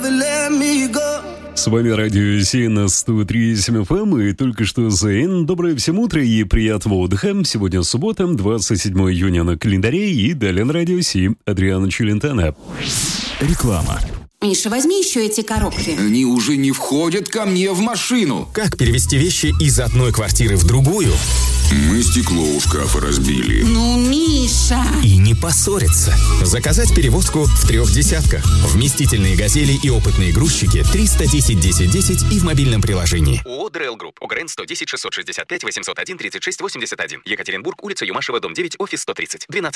С вами Радио 7 на 103.7 FM, и только что Зейн. Доброе всем утро и приятного отдыха. Сегодня суббота, 27 июня на календаре, и далее на Радио 7 Адриана Челентано. Реклама. Миша, возьми еще эти коробки. Они уже не входят ко мне в машину. Как перевести вещи из одной квартиры в другую? Мы стекло у шкафа разбили. Ну, Миша! И не поссориться. Заказать перевозку в 3 десятках. Вместительные «Газели» и опытные грузчики 310 10 10 и в мобильном приложении. ООО «ДРЛ Групп». ОГРН 110 665 801 36 81. Екатеринбург, улица Юмашева, дом 9, офис 130. 12.